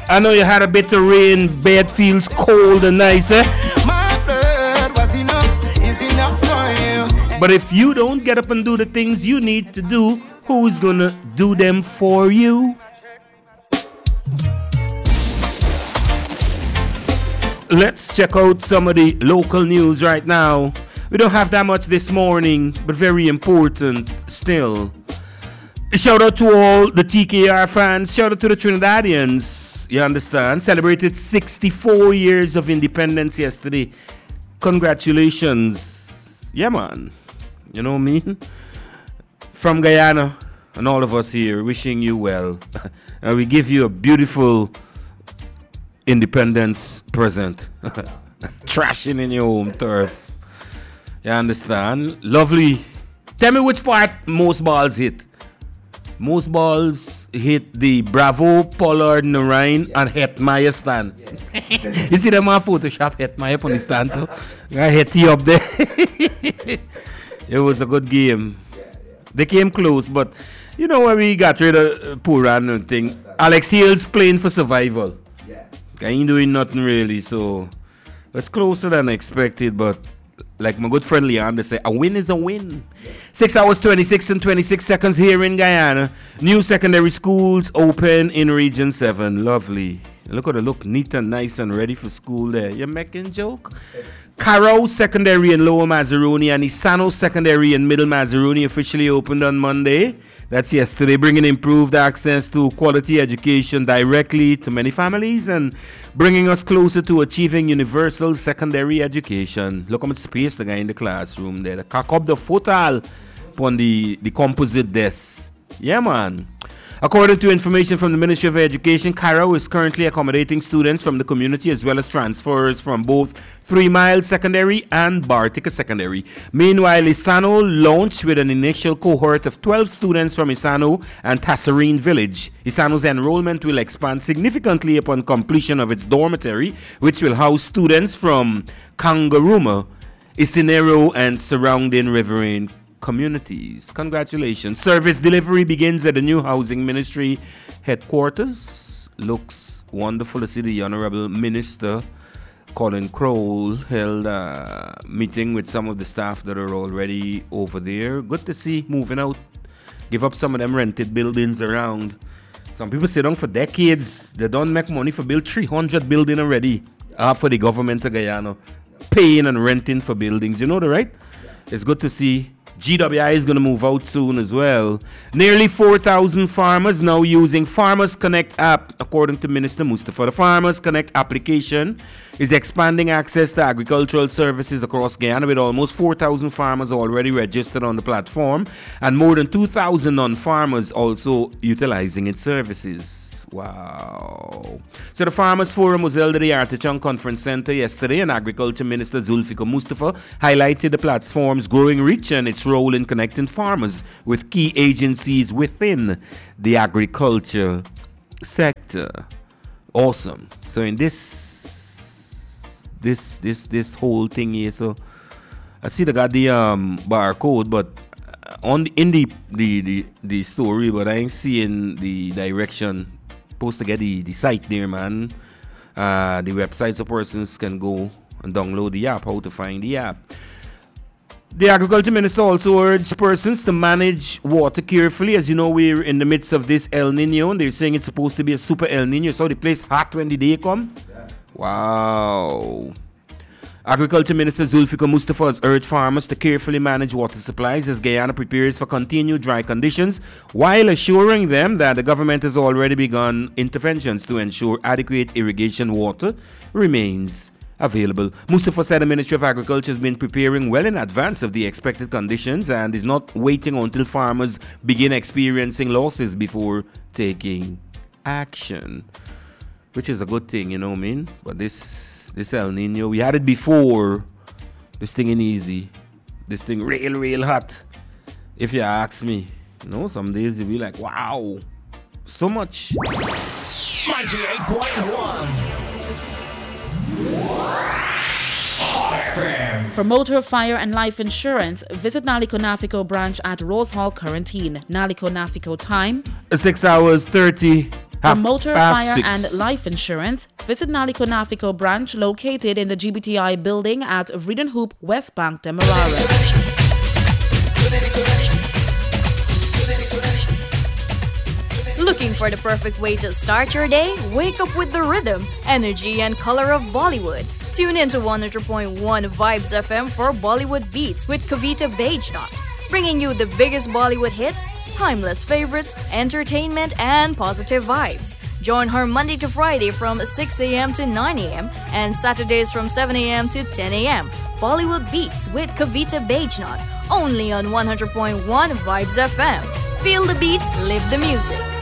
I know you had a bit of rain, bed feels cold and nice, eh? My blood was enough, is enough for you. But if you don't get up and do the things you need to do, who's gonna do them for you? Let's check out some of the local news right now. We don't have that much this morning, but very important still. Shout out to all the TKR fans. Shout out to the Trinidadians. You understand? Celebrated 64 years of independence yesterday. Congratulations. Yeah, man. You know what I mean? From Guyana and all of us here, wishing you well. And we give you a beautiful independence present. Trashing in your home turf. You understand? Lovely. Tell me which part most balls hit. Most balls hit the Bravo, Pollard, Narine, and Hetmeyer stand. Yeah. You see them on Photoshop Hetmeyer on the stand too? I hit you up there. It was a good game. They came close, but you know when we got rid of Puran and thing, Alex Hales playing for survival. I ain't doing nothing really, so it's closer than expected, but like my good friend Leon, they say, a win is a win. 6 hours, 26 and 26 seconds here in Guyana. New secondary schools open in Region 7. Lovely. Look at it, look neat and nice and ready for school there. You making joke? Carrow Secondary in Lower Mazaruni and Isano Secondary in Middle Mazaruni officially opened on Monday. That's yesterday, bringing improved access to quality education directly to many families and bringing us closer to achieving universal secondary education. Look how much space the guy in the classroom there. Cock up the football on the composite desk. Yeah, man. According to information from the Ministry of Education, Carrow is currently accommodating students from the community as well as transfers from both 3 Mile Secondary and Bartica Secondary. Meanwhile, Isano launched with an initial cohort of 12 students from Isano and Tasserine Village. Isano's enrollment will expand significantly upon completion of its dormitory, which will house students from Kangaruma, Isinero, and surrounding riverine communities. Congratulations. Service delivery begins at the new Housing Ministry headquarters. Looks wonderful to see the Honorable Minister Colin Crowell held a meeting with some of the staff that are already over there. Good to see moving out. Give up some of them rented buildings around. Some people sit down for decades. They don't make money for build 300 buildings already for the government of Guyana. Paying and renting for buildings. You know that, right? It's good to see. GWI is going to move out soon as well. Nearly 4,000 farmers now using Farmers Connect app, according to Minister Mustafa. The Farmers Connect application is expanding access to agricultural services across Guyana, with almost 4,000 farmers already registered on the platform and more than 2,000 non-farmers also utilizing its services. Wow. So the Farmers Forum was held at the Artichon Conference Center yesterday, and Agriculture Minister Zulfikar Mustafa highlighted the platform's growing reach and its role in connecting farmers with key agencies within the agriculture sector. Awesome. So in this whole thing here, so I see they got the barcode, but in the story, but I ain't seeing the direction. Supposed to get the site there, man. The website so persons can go and download the app, how to find the app. The Agriculture Minister also urged persons to manage water carefully. As you know, we're in the midst of this El Nino, and they're saying it's supposed to be a super El Nino, so the place hot when the day come. Yeah. Wow. Agriculture Minister Zulfikar Mustafa has urged farmers to carefully manage water supplies as Guyana prepares for continued dry conditions, while assuring them that the government has already begun interventions to ensure adequate irrigation water remains available. Mustafa said the Ministry of Agriculture has been preparing well in advance of the expected conditions and is not waiting until farmers begin experiencing losses before taking action, which is a good thing, you know what I mean? But this El Nino, we had it before. This thing ain't easy. This thing real hot. If you ask me, you know, some days you'll be like, wow, so much. 98.1. For motor, fire, and life insurance, visit Naliko Nafico branch at Rose Hall, Quarantine. Naliko Nafico time 6 hours 30 For motor, fire, 6. and life insurance, visit Naliko Nafiko branch located in the GBTI building at Vreden Hoop, West Bank, Demerara. Looking for the perfect way to start your day? Wake up with the rhythm, energy, and color of Bollywood. Tune in to 100.1 Vibes FM for Bollywood Beats with Kavita Bajnot, bringing you the biggest Bollywood hits, timeless favorites, entertainment, and positive vibes. Join her Monday to Friday from 6 a.m. to 9 a.m. and Saturdays from 7 a.m. to 10 a.m. Bollywood Beats with Kavita Bajnot, only on 100.1 Vibes FM. Feel the beat, live the music.